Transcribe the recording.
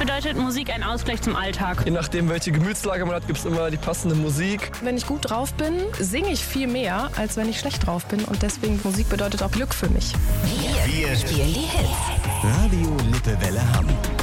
bedeutet Musik ein Ausgleich zum Alltag? Je nachdem, welche Gemütslage man hat, gibt es immer die passende Musik. Wenn ich gut drauf bin, singe ich viel mehr, als wenn ich schlecht drauf bin. Und deswegen, Musik bedeutet auch Glück für mich. Wir spielen die Hits. Radio Lippewelle Hamm.